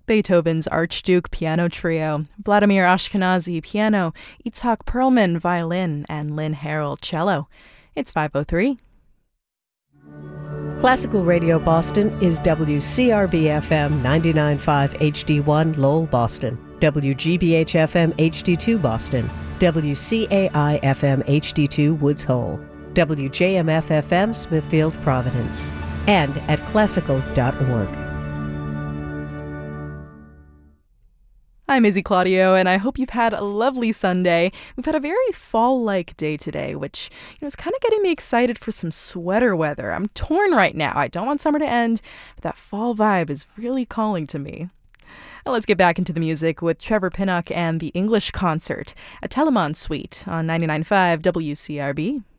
Beethoven's Archduke Piano Trio, Vladimir Ashkenazy piano, Itzhak Perlman violin, and Lynn Harrell cello. It's 5:03. Classical Radio Boston is WCRB-FM 99.5 HD1 Lowell, Boston, WGBH-FM HD2 Boston, WCAI-FM HD2 Woods Hole, WJMF-FM Smithfield, Providence, and at classical.org. I'm Izzy Claudio, and I hope you've had a lovely Sunday. We've had a very fall-like day today, which is kind of getting me excited for some sweater weather. I'm torn right now. I don't want summer to end, but that fall vibe is really calling to me. Now let's get back into the music with Trevor Pinnock and the English Concert, a Telemann suite on 99.5 WCRB.